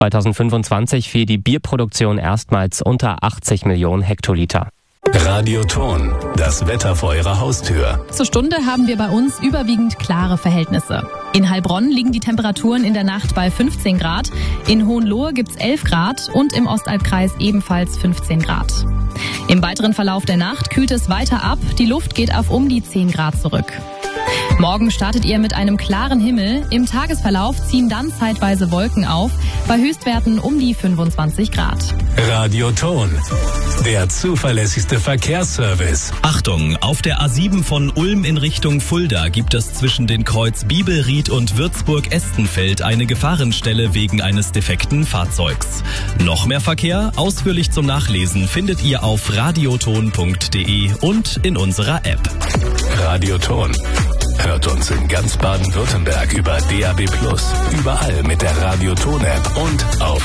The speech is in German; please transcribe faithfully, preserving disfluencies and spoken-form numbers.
zweitausendfünfundzwanzig fiel die Bierproduktion erstmals unter achtzig Millionen Hektoliter. Radioton, das Wetter vor Ihrer Haustür. Zur Stunde haben wir bei uns überwiegend klare Verhältnisse. In Heilbronn liegen die Temperaturen in der Nacht bei fünfzehn Grad, in Hohenlohe gibt's elf Grad und im Ostalbkreis ebenfalls fünfzehn Grad. Im weiteren Verlauf der Nacht kühlt es weiter ab, die Luft geht auf um die zehn Grad zurück. Morgen startet ihr mit einem klaren Himmel. Im Tagesverlauf ziehen dann zeitweise Wolken auf, bei Höchstwerten um die fünfundzwanzig Grad. Radioton, der zuverlässigste Verkehrsservice. Achtung, auf der A sieben von Ulm in Richtung Fulda gibt es zwischen den Kreuz Bibelried und Würzburg-Estenfeld eine Gefahrenstelle wegen eines defekten Fahrzeugs. Noch mehr Verkehr, ausführlich zum Nachlesen, findet ihr auf radioton punkt de und in unserer App. Radioton. Hört uns in ganz Baden-Württemberg über D A B plus, überall mit der Radioton-App und auf